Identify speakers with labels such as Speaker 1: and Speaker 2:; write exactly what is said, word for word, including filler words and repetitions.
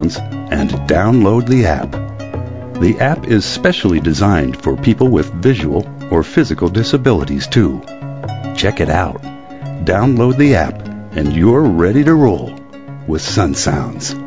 Speaker 1: and download the app. The app is specially designed for people with visual or physical disabilities too. Check it out. Download the app and you're ready to roll with Sun Sounds.